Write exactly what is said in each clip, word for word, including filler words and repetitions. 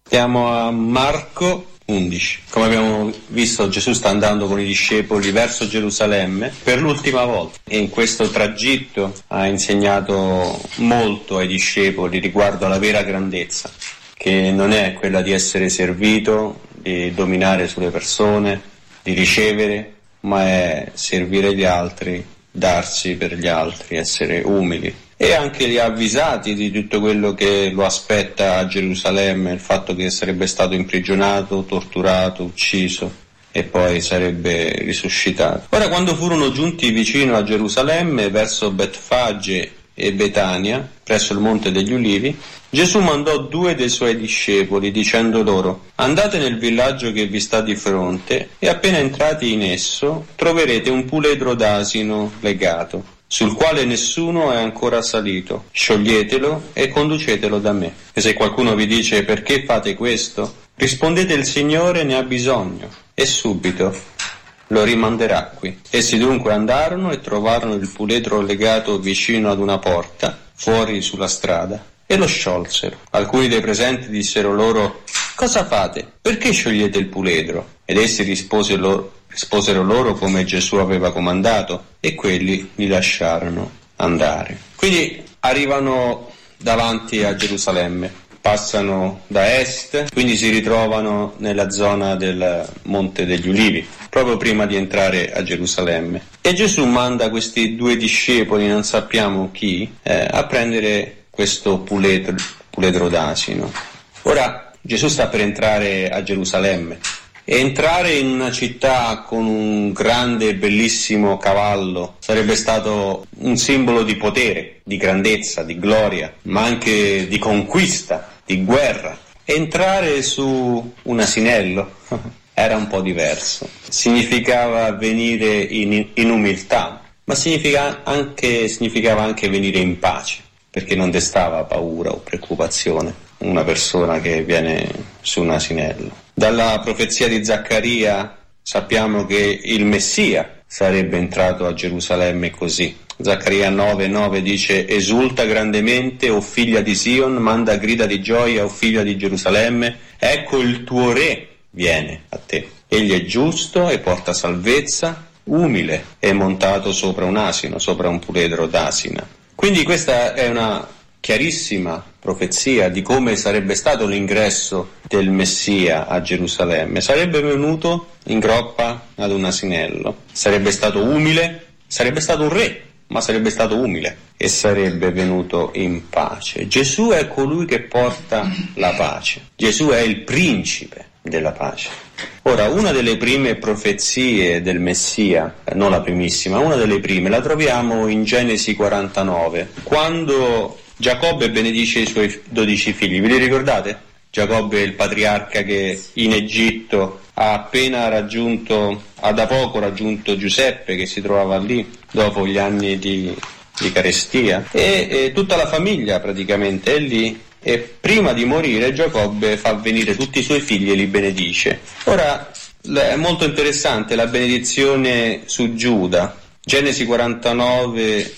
Siamo a Marco undici. Come abbiamo visto, Gesù sta andando con i discepoli verso Gerusalemme per l'ultima volta e in questo tragitto ha insegnato molto ai discepoli riguardo alla vera grandezza, che non è quella di essere servito, di dominare sulle persone, di ricevere, ma è servire gli altri, darsi per gli altri, essere umili. E anche li ha avvisati di tutto quello che lo aspetta a Gerusalemme, il fatto che sarebbe stato imprigionato, torturato, ucciso e poi sarebbe risuscitato. Ora, quando furono giunti vicino a Gerusalemme, verso Betfage e Betania, presso il Monte degli Ulivi, Gesù mandò due dei suoi discepoli, dicendo loro: andate nel villaggio che vi sta di fronte e appena entrati in esso troverete un puledro d'asino legato, sul quale nessuno è ancora salito. Scioglietelo e conducetelo da me. E se qualcuno vi dice: perché fate questo? Rispondete: il Signore ne ha bisogno, e subito lo rimanderà qui. Essi dunque andarono e trovarono il puledro legato vicino ad una porta, fuori sulla strada, e lo sciolsero. Alcuni dei presenti dissero loro: cosa fate? Perché sciogliete il puledro? Ed essi risposero loro risposero loro come Gesù aveva comandato, e quelli li lasciarono andare. Quindi arrivano davanti a Gerusalemme, passano da est, quindi si ritrovano nella zona del Monte degli Ulivi, proprio prima di entrare a Gerusalemme. E Gesù manda questi due discepoli, non sappiamo chi, eh, a prendere questo puledro, puledro d'asino. Ora Gesù sta per entrare a Gerusalemme. E entrare in una città con un grande e bellissimo cavallo sarebbe stato un simbolo di potere, di grandezza, di gloria, ma anche di conquista, di guerra. Entrare su un asinello era un po' diverso. Significava venire in, in umiltà, ma significa anche, significava anche venire in pace, perché non destava paura o preoccupazione una persona che viene su un asinello. Dalla profezia di Zaccaria sappiamo che il Messia sarebbe entrato a Gerusalemme così. Zaccaria nove nove dice: esulta grandemente, o figlia di Sion, manda grida di gioia, o figlia di Gerusalemme, ecco il tuo re viene a te. Egli è giusto e porta salvezza, umile e montato sopra un asino, sopra un puledro d'asina. Quindi questa è una chiarissima profezia di come sarebbe stato l'ingresso del Messia a Gerusalemme. Sarebbe venuto in groppa ad un asinello, sarebbe stato umile, sarebbe stato un re, ma sarebbe stato umile e sarebbe venuto in pace. Gesù è colui che porta la pace, Gesù è il principe della pace. Ora, una delle prime profezie del Messia, non la primissima, una delle prime, la troviamo in Genesi quarantanove, quando Giacobbe benedice i suoi dodici figli. Vi li ricordate? Giacobbe è il patriarca che in Egitto ha appena raggiunto, ha da poco raggiunto Giuseppe, che si trovava lì dopo gli anni di, di carestia, e, e tutta la famiglia praticamente è lì, e prima di morire Giacobbe fa venire tutti i suoi figli e li benedice. Ora è molto interessante la benedizione su Giuda, Genesi quarantanove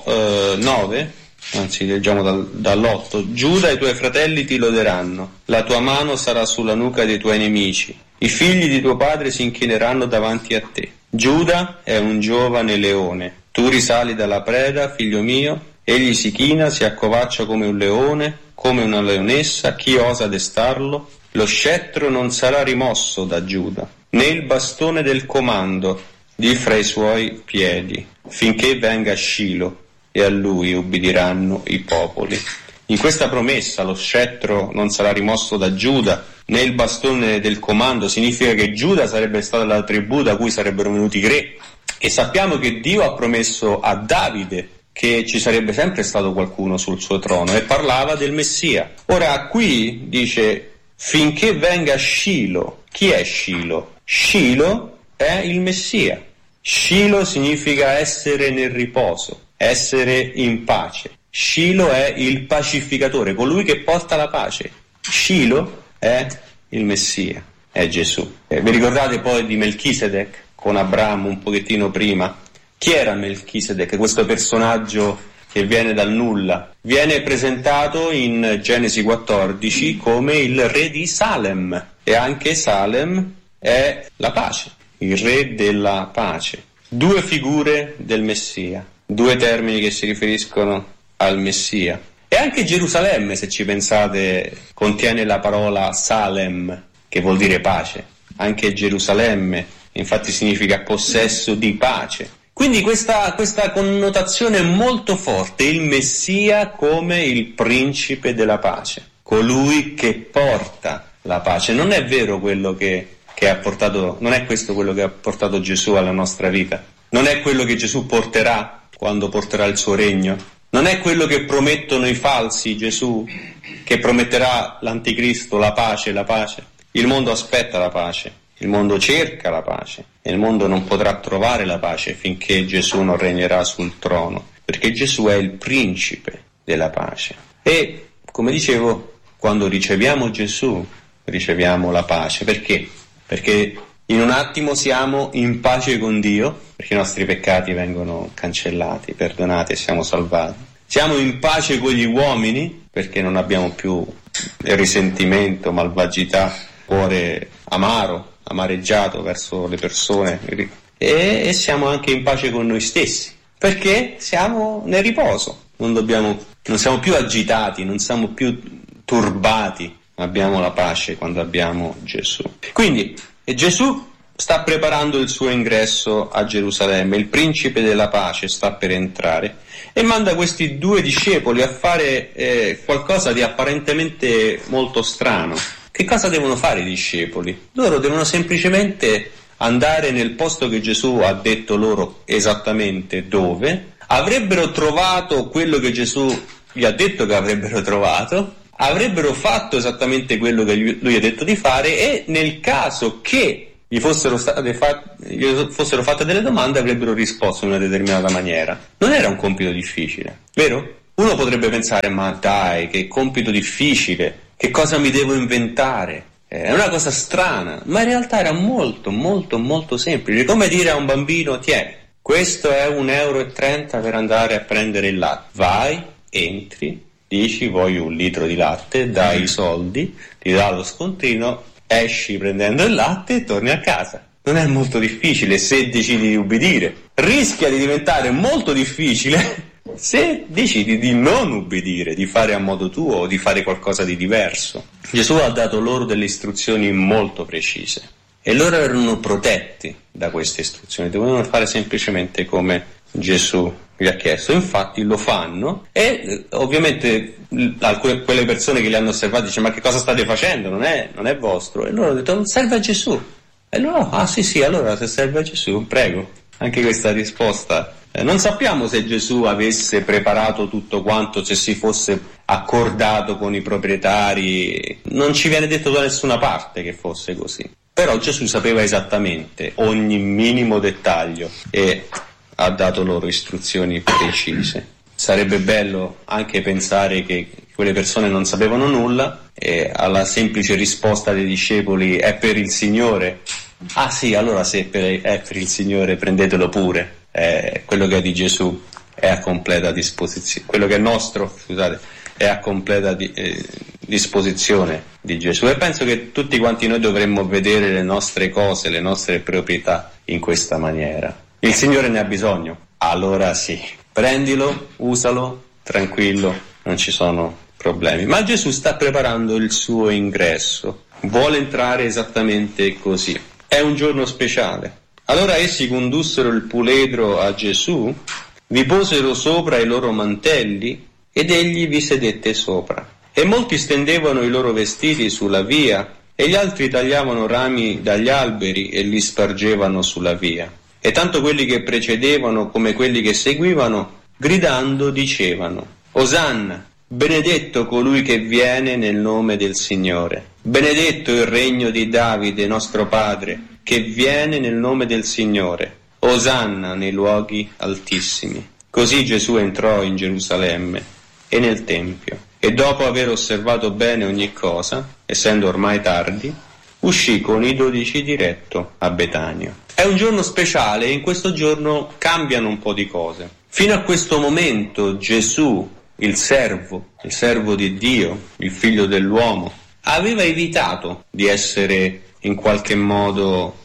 nove, anzi leggiamo dal, dall'otto. Giuda e i tuoi fratelli ti loderanno, la tua mano sarà sulla nuca dei tuoi nemici, i figli di tuo padre si inchineranno davanti a te. Giuda è un giovane leone, tu risali dalla preda, figlio mio, egli si china, si accovaccia come un leone, come una leonessa, chi osa destarlo? Lo scettro non sarà rimosso da Giuda, né il bastone del comando di fra i suoi piedi, finché venga Scilo, e a lui ubbidiranno i popoli. In questa promessa lo scettro non sarà rimosso da Giuda, né il bastone del comando, significa che Giuda sarebbe stata la tribù da cui sarebbero venuti i re, e sappiamo che Dio ha promesso a Davide che ci sarebbe sempre stato qualcuno sul suo trono, e parlava del Messia. Ora qui dice finché venga Scilo. Chi è Scilo? Scilo è il Messia. Scilo significa essere nel riposo, essere in pace. Scilo è il pacificatore, colui che porta la pace. Scilo è il Messia, è Gesù. Eh, vi ricordate poi di Melchisedec con Abramo un pochettino prima? Chi era Melchisedec? Questo personaggio che viene dal nulla. Viene presentato in Genesi quattordici come il re di Salem, e anche Salem è la pace, il re della pace. Due figure del Messia, due termini che si riferiscono al Messia. E anche Gerusalemme, se ci pensate, contiene la parola Salem, che vuol dire pace. Anche Gerusalemme, infatti, significa possesso di pace. Quindi questa, questa connotazione molto forte, il Messia come il principe della pace, colui che porta la pace. Non è vero quello che, che ha portato, non è questo quello che ha portato Gesù alla nostra vita. Non è quello che Gesù porterà quando porterà il suo regno. Non è quello che promettono i falsi Gesù, che prometterà l'anticristo, la pace, la pace. Il mondo aspetta la pace. Il mondo cerca la pace e il mondo non potrà trovare la pace finché Gesù non regnerà sul trono, perché Gesù è il principe della pace. E, come dicevo, quando riceviamo Gesù, riceviamo la pace. Perché? Perché in un attimo siamo in pace con Dio, perché i nostri peccati vengono cancellati, perdonati e siamo salvati. Siamo in pace con gli uomini, perché non abbiamo più risentimento, malvagità, cuore amaro, amareggiato verso le persone, e, e siamo anche in pace con noi stessi, perché siamo nel riposo, non dobbiamo, non siamo più agitati, non siamo più turbati, abbiamo la pace quando abbiamo Gesù. Quindi e Gesù sta preparando il suo ingresso a Gerusalemme, il principe della pace sta per entrare e manda questi due discepoli a fare eh, qualcosa di apparentemente molto strano. Che cosa devono fare i discepoli? Loro devono semplicemente andare nel posto che Gesù ha detto loro esattamente dove, avrebbero trovato quello che Gesù gli ha detto che avrebbero trovato, avrebbero fatto esattamente quello che lui ha detto di fare e nel caso che gli fossero, state fat- gli fossero fatte delle domande avrebbero risposto in una determinata maniera. Non era un compito difficile, vero? Uno potrebbe pensare, ma dai, che compito difficile, che cosa mi devo inventare? È una cosa strana, ma in realtà era molto, molto, molto semplice. Come dire a un bambino, tieni, questo è un euro e trenta per andare a prendere il latte. Vai, entri, dici voglio un litro di latte, dai i soldi, ti dà lo scontrino, esci prendendo il latte e torni a casa. Non è molto difficile se decidi di ubbidire. Rischia di diventare molto difficile se decidi di non ubbidire, di fare a modo tuo o di fare qualcosa di diverso. Gesù ha dato loro delle istruzioni molto precise e loro erano protetti da queste istruzioni, dovevano fare semplicemente come Gesù gli ha chiesto. Infatti lo fanno e ovviamente alcune, quelle persone che li hanno osservati dicono ma che cosa state facendo? Non è, non è vostro. E loro hanno detto serve a Gesù. E loro ah sì sì allora se serve a Gesù prego. Anche questa risposta eh, non sappiamo se Gesù avesse preparato tutto quanto, se si fosse accordato con i proprietari, non ci viene detto da nessuna parte che fosse così, però Gesù sapeva esattamente ogni minimo dettaglio e ha dato loro istruzioni precise. Sarebbe bello anche pensare che quelle persone non sapevano nulla e alla semplice risposta dei discepoli è per il Signore. Ah sì, allora se per, è per il Signore prendetelo pure. Eh, quello che è di Gesù è a completa disposizione, quello che è nostro, scusate, è a completa di, eh, disposizione di Gesù. E penso che tutti quanti noi dovremmo vedere le nostre cose, le nostre proprietà in questa maniera. Il Signore ne ha bisogno, allora sì, prendilo, usalo, tranquillo, non ci sono problemi. Ma Gesù sta preparando il suo ingresso, vuole entrare esattamente così. È un giorno speciale. Allora essi condussero il puledro a Gesù, vi posero sopra i loro mantelli ed egli vi sedette sopra. E molti stendevano i loro vestiti sulla via e gli altri tagliavano rami dagli alberi e li spargevano sulla via. E tanto quelli che precedevano come quelli che seguivano, gridando, dicevano: Osanna, benedetto colui che viene nel nome del Signore. Benedetto il regno di Davide, nostro padre, che viene nel nome del Signore. Osanna nei luoghi altissimi. Così Gesù entrò in Gerusalemme e nel Tempio, e dopo aver osservato bene ogni cosa, essendo ormai tardi, uscì con i dodici diretto a Betania. È un giorno speciale e in questo giorno cambiano un po' di cose. Fino a questo momento Gesù, il servo, il servo di Dio, il figlio dell'uomo, aveva evitato di essere in qualche modo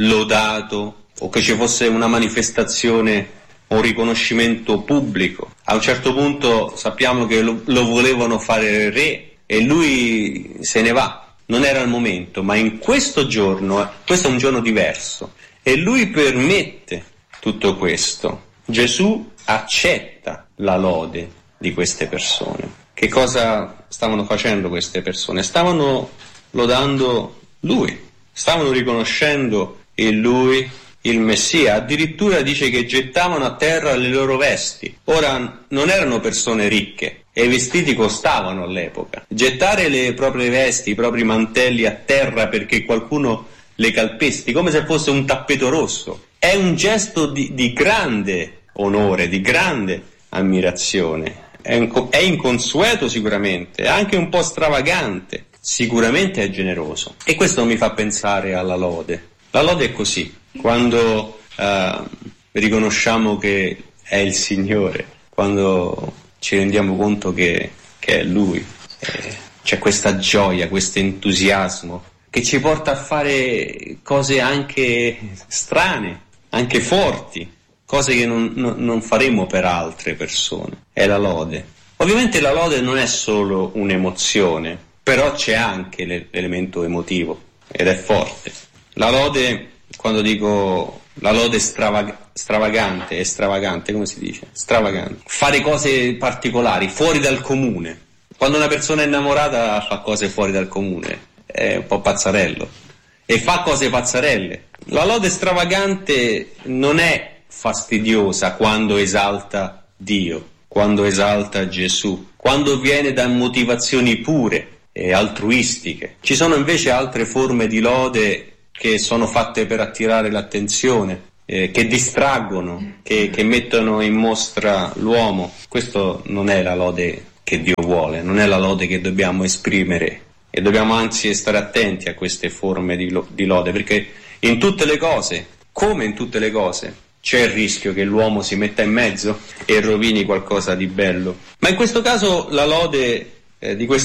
lodato o che ci fosse una manifestazione o un riconoscimento pubblico. A un certo punto sappiamo che lo, lo volevano fare re e lui se ne va. Non era il momento, ma in questo giorno, questo è un giorno diverso, e lui permette tutto questo. Gesù accetta la lode di queste persone. Che cosa stavano facendo queste persone? Stavano lodando lui, stavano riconoscendo in lui il Messia. Addirittura dice che gettavano a terra le loro vesti. Ora, non erano persone ricche e i vestiti costavano all'epoca. Gettare le proprie vesti, i propri mantelli a terra perché qualcuno le calpesti, come se fosse un tappeto rosso, è un gesto di, di grande onore, di grande ammirazione. È, un, è inconsueto sicuramente, è anche un po' stravagante, sicuramente è generoso. E questo mi fa pensare alla lode. La lode è così, quando eh, riconosciamo che è il Signore, quando ci rendiamo conto che, che è Lui, eh, c'è questa gioia, questo entusiasmo che ci porta a fare cose anche strane, anche forti, cose che non, non, non faremo per altre persone. È la lode. Ovviamente la lode non è solo un'emozione, però c'è anche l'elemento emotivo ed è forte. La lode, quando dico la lode stravag- stravagante, è stravagante, come si dice? Stravagante. Fare cose particolari, fuori dal comune. Quando una persona è innamorata fa cose fuori dal comune, è un po' pazzarello. E fa cose pazzarelle. La lode stravagante non è fastidiosa quando esalta Dio, quando esalta Gesù, quando viene da motivazioni pure e altruistiche. Ci sono invece altre forme di lode che sono fatte per attirare l'attenzione, eh, che distraggono, che, che mettono in mostra l'uomo. Questo non è la lode che Dio vuole, non è la lode che dobbiamo esprimere, e dobbiamo anzi stare attenti a queste forme di, lo, di lode, perché in tutte le cose, come in tutte le cose, c'è il rischio che l'uomo si metta in mezzo e rovini qualcosa di bello. Ma in questo caso la lode eh, di questo